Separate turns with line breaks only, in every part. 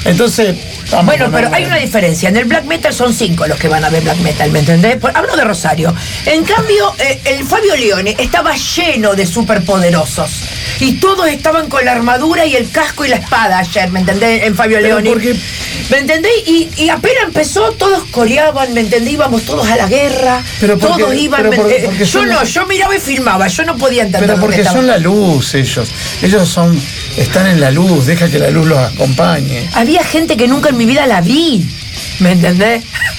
Entonces,
bueno, pero hay una diferencia. En el black metal son 5 los que van a ver black metal, ¿me entendés? Hablo de Rosario. En cambio, el Fabio Leone estaba lleno de superpoderosos. Y todos estaban con la armadura y el casco y la espada ayer, ¿me entendés? En Fabio Leone.
Porque...
¿Me entendés? Y apenas empezó, todos coreaban, ¿me entendés? Íbamos todos a la guerra.
Pero porque,
todos iban.
pero porque
yo miraba y filmaba, yo no podía entender.
Pero porque son la luz ellos. Ellos están en la luz, deja que la luz los acompañe.
Había gente que nunca en mi vida la vi, ¿me entendés?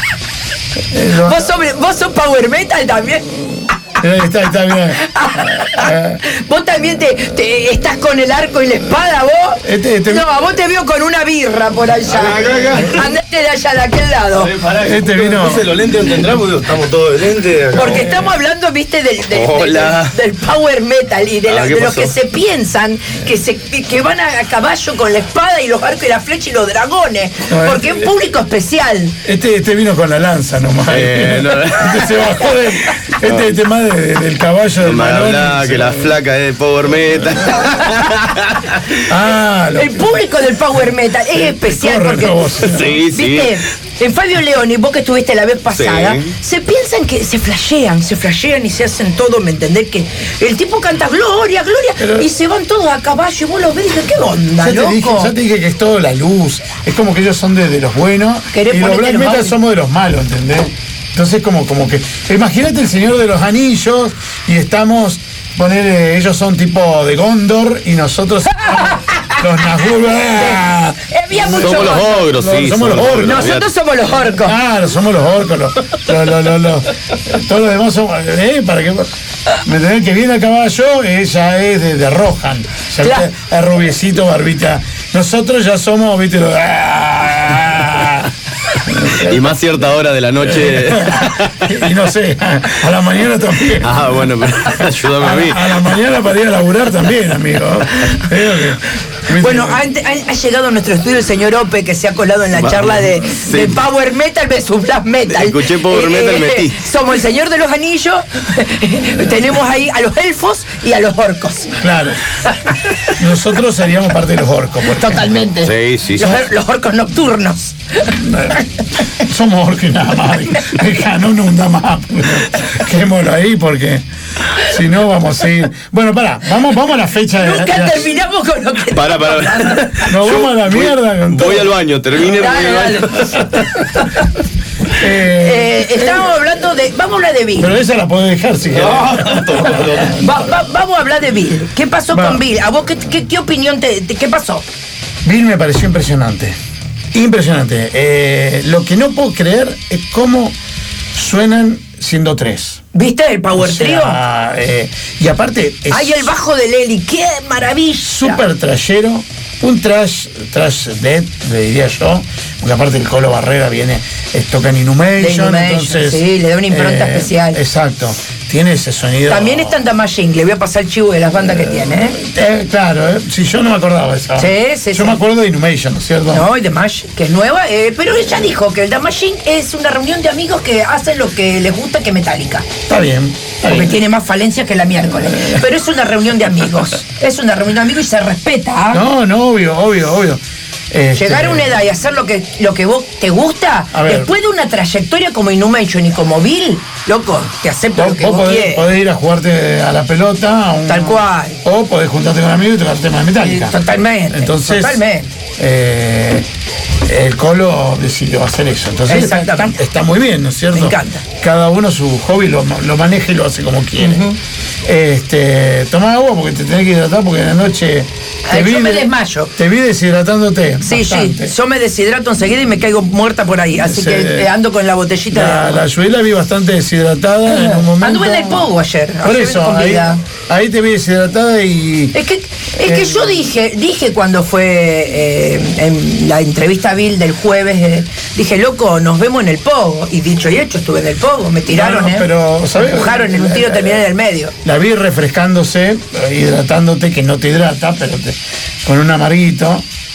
¿Vos sos power metal también?
Está bien.
¿Vos también te estás con el arco y la espada, vos? No, vos te veo con una birra por allá. Andate de allá, de aquel lado.
Vino.
¿Ese los lentes no tendrá? Porque estamos todos de lentes.
Porque estamos hablando, viste, del power metal y de los que se piensan que van a caballo con la espada y los arcos y la flecha y los dragones. Porque es un público especial.
Este vino con la lanza nomás. Se bajó este más del caballo del Malón.
Que la flaca es de power metal.
El público del power metal es especial porque
sí,
¿viste? En Fabio Leone, vos que estuviste la vez pasada, se piensan que se flashean y se hacen todo, ¿me entendés? Que el tipo canta gloria, y se van todos a caballo y vos los ves y dices, ¿qué onda, loco?
Ya te dije que es todo la luz. Es como que ellos son de los buenos y los black metal somos de los malos, ¿entendés? Entonces como que imagínate el Señor de los Anillos y estamos ellos son tipo de Gondor y nosotros los Nazgûl.
Somos los ogros, sí.
Somos los orcos.
Nosotros somos los orcos.
Claro, somos los orcos. Todos los demás somos. Para que. ¿Me entendés? Que viene a caballo, ella es de Rohan. Claro. Es rubiecito, barbita. Nosotros ya somos, viste,
y más cierta hora de la noche.
Y no sé, a la mañana también.
Bueno, pero ayúdame a mí.
A la mañana para ir a laburar también, amigo.
Bueno, ha llegado a nuestro estudio el señor Ope, que se ha colado en la charla de Power Metal versus Black Metal.
Escuché Power Metal, metí.
Somos el Señor de los Anillos, tenemos ahí a los elfos y a los orcos.
Claro. Nosotros seríamos parte de los orcos.
Totalmente.
Sí.
Los orcos nocturnos.
Somos orcos y nada más. No hunda más. Quedémoslo ahí porque si no vamos a ir. Bueno, vamos a la fecha de.
Nunca terminamos con lo que.
Para.
Nos vamos a la mierda con todo.
Voy al baño, termine.
Dale. Estábamos hablando de. Vamos a hablar de Bill.
Pero esa la podés dejar si querés.
Vamos a hablar de Bill. ¿Qué pasó con Bill? ¿A vos qué opinión qué pasó?
Bill me pareció impresionante. Lo que no puedo creer es cómo suenan siendo 3.
¿Viste el Power Trio?
Y aparte.
Hay el bajo de Lely, ¡qué maravilla!
Súper trashero. Un trash death, le diría yo, porque aparte el Colo Barrera toca en Inhumation, entonces.
Sí, le da una impronta especial.
Exacto. Tiene ese sonido.
También está en Damaging, le voy a pasar el chivo de las bandas que tiene,
claro, si yo no me acordaba de esa.
Sí.
Yo me acuerdo de Inhumation, ¿no es cierto?
No, y Damage, que es nueva, pero ella dijo que el Damaging es una reunión de amigos que hacen lo que les gusta que Metallica.
Está bien.
Porque tiene más falencias que la miércoles. Pero es una reunión de amigos. Es una reunión de amigos y se respeta.
No, obvio.
Llegar a una edad y hacer lo que vos te gusta, después de una trayectoria como Inhumation y como Bill, loco, te acepto lo que vos quieres.
Podés ir a jugarte a la pelota.
Tal cual.
O podés juntarte con amigos y tocar temas de Metallica.
Totalmente.
Entonces, el Colo decidió hacer eso. Entonces está muy bien, ¿no es cierto?
Me encanta.
Cada uno su hobby lo maneja y lo hace como quiere. Toma agua porque te tenés que hidratar porque en la noche
yo me desmayo.
Te vi deshidratándote.
Sí, yo me deshidrato enseguida y me caigo muerta por ahí. Así que ando con la botellita de agua.
La Yuela vi bastante deshidratada en un momento.
Anduve en el pogo ayer.
Por eso, ahí te vi deshidratada y.
Es que yo dije cuando fue en la entrevista a Bill del jueves, dije, loco, nos vemos en el pogo. Y dicho y hecho, estuve en el pogo, me tiraron,
pero, ¿sabes?
Me empujaron en un tiro, terminé en el medio.
La vi refrescándose, hidratándote, que no te hidrata, pero con un amarguito.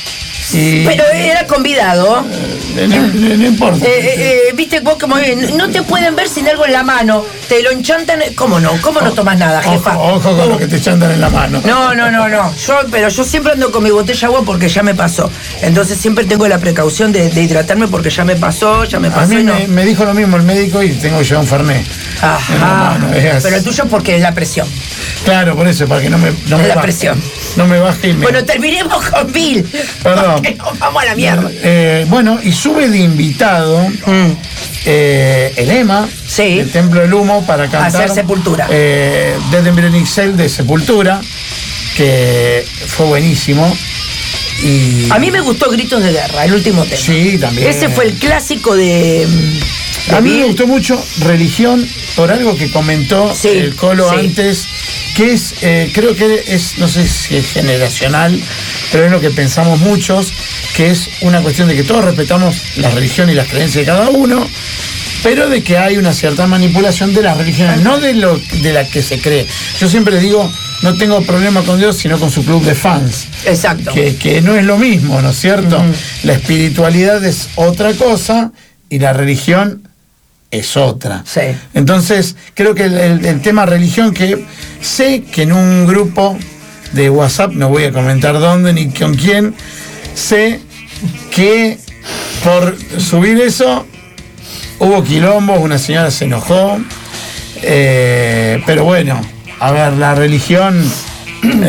Pero era convidado.
No importa.
Viste vos como no te pueden ver sin algo en la mano. Te lo enchantan. ¿Cómo no? ¿Cómo no tomas nada, jefa?
Ojo con lo que te chantan en la mano.
No. Pero yo siempre ando con mi botella de agua porque ya me pasó. Entonces siempre tengo la precaución de hidratarme porque ya me pasó.
A mí me dijo lo mismo el médico y tengo que llevar un Fernet.
Ajá. Pero el tuyo porque es la presión.
Claro, por eso, para que no me
la
baje.
Presión.
No me baje y me...
Bueno, terminemos con Bill.
Perdón.
Nos vamos a la mierda.
Bueno, y sube de invitado el EMA,
sí,
el Templo del Humo, para cantar.
Hacer Sepultura.
Dead Embryonic Cell de Sepultura, que fue buenísimo. Y...
A mí me gustó Gritos de Guerra, el último tema.
Sí, también.
Ese fue el clásico de
a mí me gustó mucho Religión, por algo que comentó el Colo antes, que es, creo que es, no sé si es generacional, pero es lo que pensamos muchos, que es una cuestión de que todos respetamos la religión y las creencias de cada uno, pero de que hay una cierta manipulación de las religiones, no de la que se cree. Yo siempre digo, no tengo problema con Dios, sino con su club de fans.
Exacto.
Que no es lo mismo, ¿no es cierto? La espiritualidad es otra cosa y la religión es otra.
Sí.
Entonces, creo que el tema religión, que sé que en un grupo de WhatsApp, no voy a comentar dónde ni con quién, sé que por subir eso hubo quilombos, una señora se enojó, pero bueno, a ver, la religión no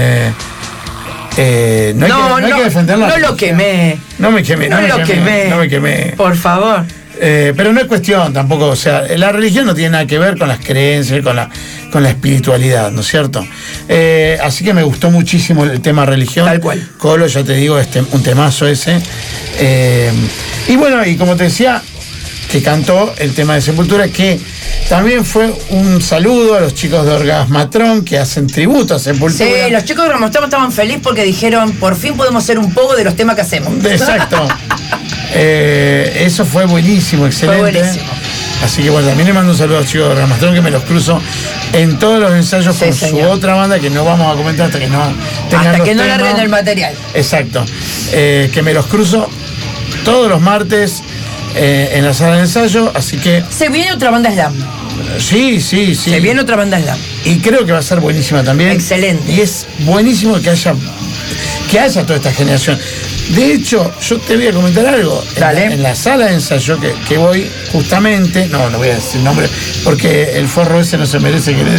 hay que defenderla.
No lo quemé.
No me quemé.
No me quemé. Por favor.
Pero no es cuestión tampoco, o sea, la religión no tiene nada que ver con las creencias, con la espiritualidad, ¿no es cierto? Así que me gustó muchísimo el tema religión.
Tal cual.
Colo, ya te digo, un temazo ese. Y bueno, y como te decía, que cantó el tema de Sepultura, que también fue un saludo a los chicos de Orgasmatron que hacen tributo a Sepultura.
Sí, los chicos de Orgasmatron estaban felices porque dijeron, por fin podemos hacer un poco de los temas que hacemos.
Exacto. Eso fue buenísimo, excelente.
Fue buenísimo.
Así que bueno, también le mando un saludo a los chicos de Orgasmatron, que me los cruzo en todos los ensayos con su otra banda, que no vamos a comentar hasta que no tengan
hasta
los
que no
temas.
larguen el material.
Exacto. Que me los cruzo todos los martes en la sala de ensayo, así que...
Se viene otra banda slam.
Sí.
Se viene otra banda slam.
Y creo que va a ser buenísima también.
Excelente.
Y es buenísimo que haya toda esta generación. De hecho, yo te voy a comentar algo.
Dale.
En la sala de ensayo que voy, justamente, no voy a decir el nombre, porque el forro ese no se merece que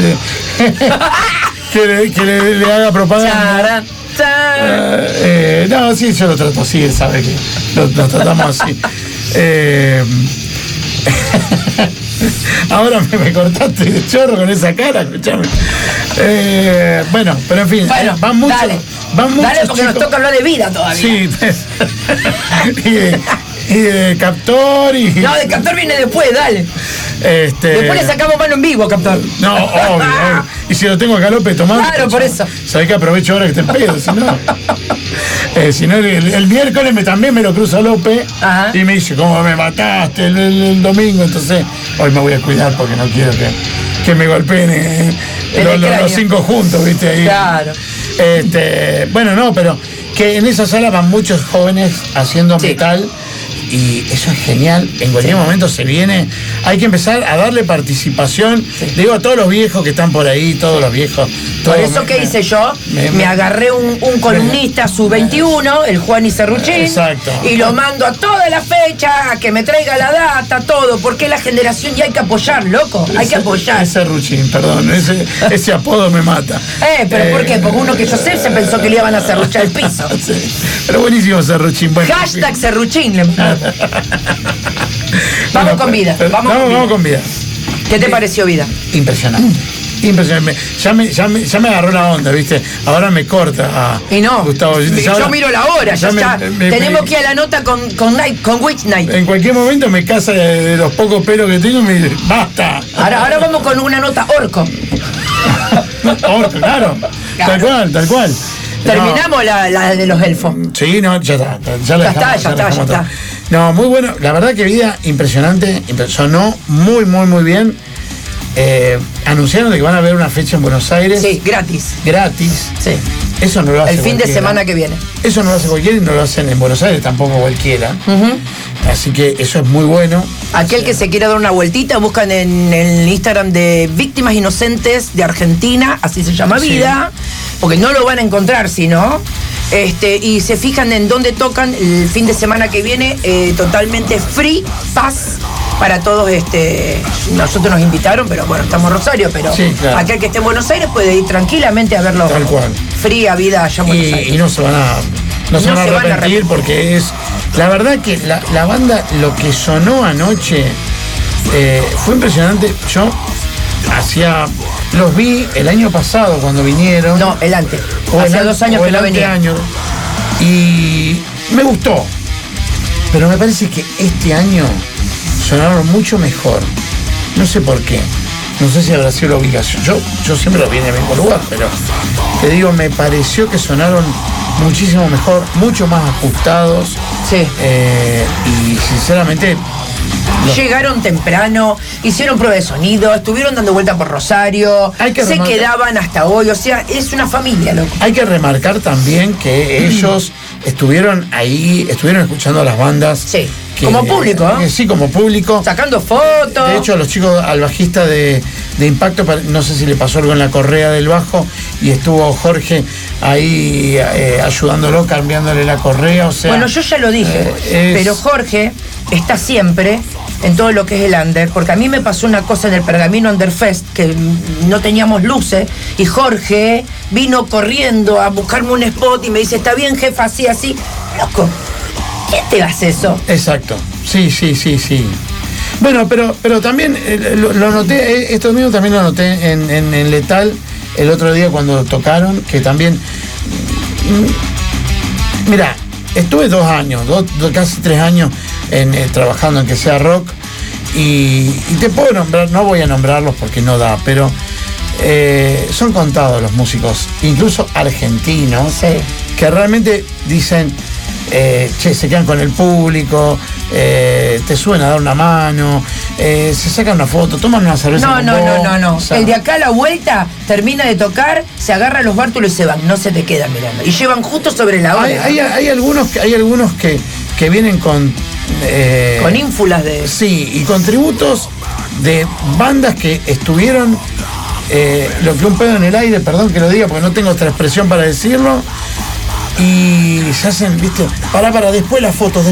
le haga propaganda. No, sí, yo lo trato así, él sabe que lo tratamos así. Ahora me cortaste de chorro con esa cara, escuchame. Bueno, pero en fin, van muchos.
Dale, porque chicos. Nos toca hablar de vida todavía.
Sí, y de Captor y...
No, de Captor viene después, dale. Después le sacamos mano en vivo, Captor.
No, obvio. Y si lo tengo acá López tomando.
Claro, por eso.
Sabés que aprovecho ahora que te pedo, si no, el miércoles también me lo cruzo a López.
Ajá.
Y me dice, ¿cómo me mataste el domingo? Entonces, hoy me voy a cuidar porque no quiero que me golpeen los 5 juntos, ¿viste? Ahí.
Claro.
Bueno, no, pero que en esa sala van muchos jóvenes haciendo metal. Y eso es genial, en cualquier momento se viene, hay que empezar a darle participación, digo a todos los viejos que están por ahí, todos los viejos.
Por eso que hice yo, me agarré un columnista sub-21, el Juan Serruchín,
exacto,
y lo mando a toda la fecha, a que me traiga la data, todo, porque la generación ya hay que apoyar, loco, hay que apoyar.
Serruchín, perdón, ese apodo me mata.
¿Pero por qué? Porque uno que yo sé se pensó que le iban a serruchar el piso.
Sí, pero buenísimo Serruchín. Bueno,
hashtag Serruchín. Vamos con vida.
Vamos con vida.
¿Qué te pareció vida?
Impresionante. Ya me agarró la onda, ¿viste? Ahora me corta
y no,
Gustavo.
Yo miro la hora, tenemos que ir a la nota con Witch Night.
En cualquier momento me casa de los pocos pelos que tengo y me dice, ¡basta!
Ahora vamos con una nota orco.
Orco, claro. Tal cual.
Terminamos la de los elfos.
Sí, no, ya está. Ya está. No, muy bueno. La verdad que vida impresionante. Sonó muy, muy, muy bien. Anunciaron de que van a haber una fecha en Buenos Aires.
Sí, gratis.
Gratis.
Sí.
Eso no lo hace
el fin de semana que viene.
Eso no lo hace cualquiera y no lo hacen en Buenos Aires tampoco cualquiera. Así que eso es muy bueno.
Aquel que se quiera dar una vueltita, buscan en el Instagram de Víctimas Inocentes de Argentina, así se llama Vida, porque no lo van a encontrar si no. Y se fijan en dónde tocan el fin de semana que viene, totalmente free, paz para todos. Nosotros nos invitaron, pero bueno, estamos en Rosario, pero claro, aquel que esté en Buenos Aires puede ir tranquilamente a verlo.
Tal cual.
Free a Vida allá en Buenos Aires.
Y no se van a arrepentir porque es... La verdad que la banda, lo que sonó anoche, fue impresionante. Yo los vi el año pasado cuando vinieron.
No, el antes. Hacía 2 años que no venía.
Y me gustó. Pero me parece que este año sonaron mucho mejor. No sé por qué. No sé si habrá sido la ubicación. Yo siempre los vi en el mismo lugar, pero te digo, me pareció que sonaron muchísimo mejor, mucho más ajustados.
Sí.
Y sinceramente...
Llegaron temprano, hicieron prueba de sonido, estuvieron dando vuelta por Rosario, se quedaban hasta hoy, o sea, es una familia, loco.
Hay que remarcar también que ellos estuvieron ahí, estuvieron escuchando a las bandas.
Sí, como público, ¿no?
Sí, como público.
Sacando fotos.
De hecho, los chicos, al bajista de Impacto, no sé si le pasó algo en la correa del bajo, y estuvo Jorge ahí ayudándolo, cambiándole la correa, o sea...
Bueno, yo ya lo dije, pero Jorge está siempre en todo lo que es el under, porque a mí me pasó una cosa en el Pergamino Underfest, que no teníamos luces, y Jorge vino corriendo a buscarme un spot y me dice, está bien, jefa, así. Loco, ¿quién te hace eso?
Exacto, sí. Bueno, pero también lo noté, esto mismo también lo noté en Letal el otro día cuando tocaron, que también... Mira, estuve 2 años, casi 3 años trabajando en Que Sea Rock, y te puedo nombrar, no voy a nombrarlos porque no da, pero son contados los músicos, incluso argentinos, que realmente dicen, se quedan con el público, te suben a dar una mano, se sacan una foto, toman una cerveza.
No. O sea, el de acá a la vuelta termina de tocar, se agarra los bártulos y se van, no se te quedan mirando. Y llevan justo sobre la hora.
Hay algunos que vienen con
ínfulas de...
Sí, y con tributos de bandas que estuvieron, lo que un pedo en el aire, perdón que lo diga porque no tengo otra expresión para decirlo, y se hacen, viste, pará, después las fotos,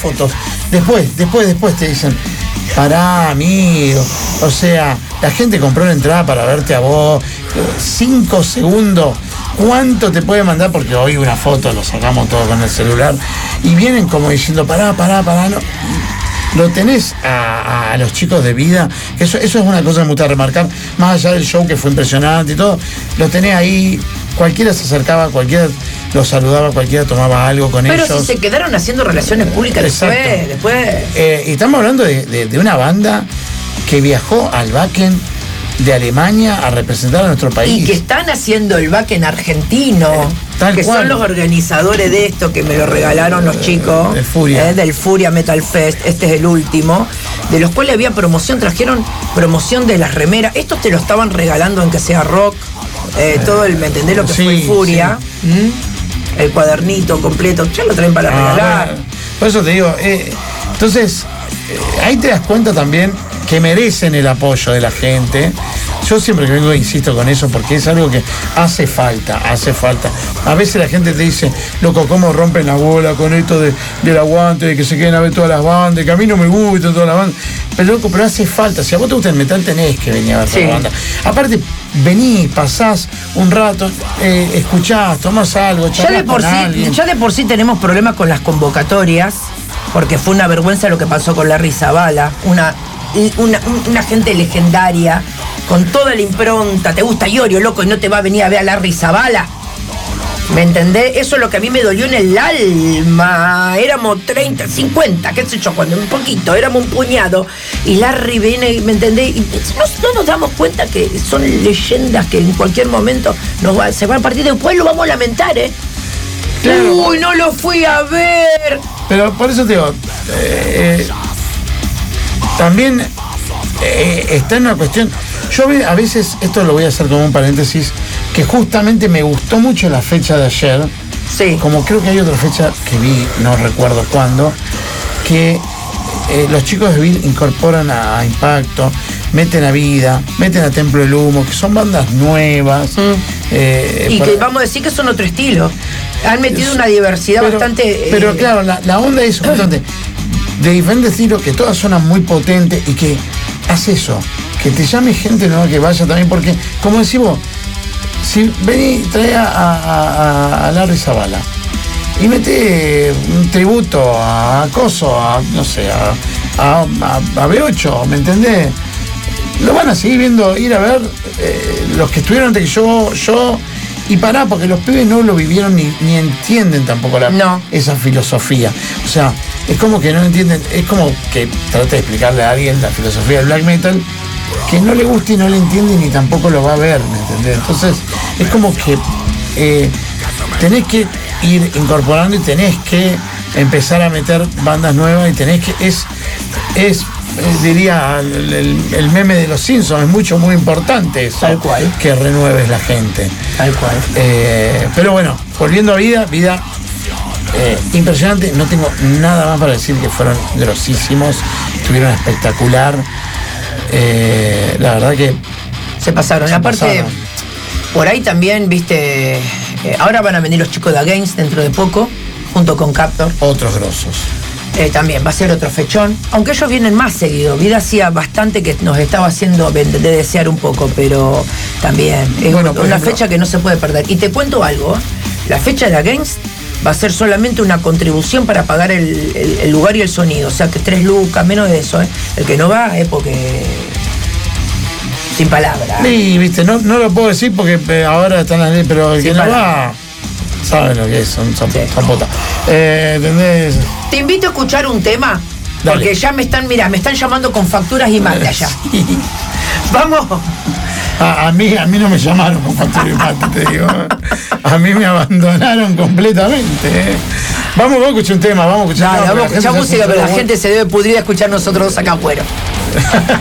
después te dicen, pará, amigo, o sea, la gente compró una entrada para verte a vos, 5 segundos, ¿cuánto te puede mandar? Porque hoy una foto lo sacamos todo con el celular, y vienen como diciendo, pará, no. Lo tenés a los chicos de Vida, eso es una cosa que me gusta remarcar, más allá del show que fue impresionante y todo, lo tenés ahí, cualquiera se acercaba, cualquiera los saludaba, cualquiera tomaba algo con ellos.
Pero si se quedaron haciendo relaciones públicas después.
Y estamos hablando de una banda que viajó al Wacken de Alemania a representar a nuestro país.
Y que están haciendo el Wacken argentino, que son los organizadores de esto, que me lo regalaron los chicos del Furia Metal Fest, este es el último, de los cuales había promoción, trajeron promoción de las remeras, estos te lo estaban regalando en Que Sea Rock, todo ¿me entendés lo que fue Furia? Sí. El cuadernito completo, ya lo traen para regalar.
Bueno, por eso te digo, entonces, ahí te das cuenta también que merecen el apoyo de la gente. Yo siempre que vengo insisto con eso porque es algo que hace falta. A veces la gente te dice, loco, ¿cómo rompen la bola con esto del aguante, de que se queden a ver todas las bandas, que a mí no me gustan todas las bandas? Pero loco, pero hace falta. Si a vos te gusta el metal, tenés que venir a ver todas las bandas. Aparte, venís, pasás un rato, escuchás, tomás algo, charlás con alguien.
Ya de por sí tenemos problemas con las convocatorias, porque fue una vergüenza lo que pasó con Larry Zavala, una gente legendaria, con toda la impronta. ¿Te gusta Iorio, loco, y no te va a venir a ver a Larry Zavala? ¿Me entendés? Eso es lo que a mí me dolió en el alma. Éramos 30, 50, qué sé yo, cuando un poquito, éramos un puñado. Y Larry viene, ¿me entendés? Y no nos damos cuenta que son leyendas que en cualquier momento se van a partir, después lo vamos a lamentar, ¿eh? Claro. Uy, no lo fui a ver.
Pero por eso te digo, también está en una cuestión. Yo a veces, esto lo voy a hacer como un paréntesis, que justamente me gustó mucho la fecha de ayer.
Sí.
Como creo que hay otra fecha que vi, no recuerdo cuándo, que los chicos de Bill incorporan a Impacto, meten a Vida, meten a Templo del Humo, que son bandas nuevas.
Y que vamos a decir que son otro estilo. Han metido una diversidad bastante...
Pero claro, la onda es justamente de diferentes estilos, que todas suenan muy potentes y que hace eso, que te llame gente nueva que vaya también, porque, como decimos, si vení, trae a Larry Zavala y mete un tributo a Coso, no sé, a B8, ¿me entendés? Lo van a seguir viendo, ir a ver los que estuvieron antes que yo, y pará, porque los pibes no lo vivieron ni entienden tampoco esa filosofía. O sea, es como que no entienden, es como que trate de explicarle a alguien la filosofía del black metal, que no le gusta y no le entiende ni tampoco lo va a ver, ¿me entendés? Entonces, es como que tenés que ir incorporando y tenés que empezar a meter bandas nuevas y tenés que... diría el meme de los Simpsons, es muy importante eso.
Tal cual.
Que renueves la gente.
Tal cual.
Pero bueno, volviendo a Vida impresionante, no tengo nada más para decir, que fueron grosísimos, estuvieron espectacular. La verdad que
se pasaron. Aparte, por ahí también, viste, ahora van a venir los chicos de Against dentro de poco, junto con Captor.
Otros grosos.
También va a ser otro fechón, aunque ellos vienen más seguido. Vida hacía bastante que nos estaba haciendo de desear un poco, pero también es una fecha que no se puede perder. Y te cuento algo, la fecha de Against va a ser solamente una contribución para pagar el lugar y el sonido, o sea que 3 lucas, menos de eso, El que no va es porque... sin palabras.
Sí, viste, no lo puedo decir porque ahora están las leyes, pero el que no va... saben lo que es, son potas. ¿Entendés?
Te invito a escuchar un tema,
Dale.
porque ya me están llamando con facturas y mate allá.
Sí.
Vamos.
A mí no me llamaron con factura y mate, te digo. A mí me abandonaron completamente. Vamos a escuchar un tema, vamos a escuchar
música, pero la gente se debe pudrir a escuchar nosotros dos acá afuera.